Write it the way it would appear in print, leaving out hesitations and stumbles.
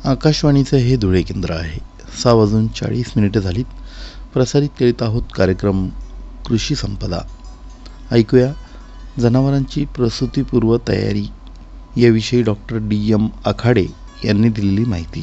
आकाशवाणीचं हे धुळे केंद्र आहे. 6:40 झालीत. प्रसारित करीत आहोत कार्यक्रम कृषी संपदा. ऐकूया जनावरांची प्रसूतीपूर्व तयारी याविषयी डॉक्टर DM आखाडे यांनी दिलेली माहिती.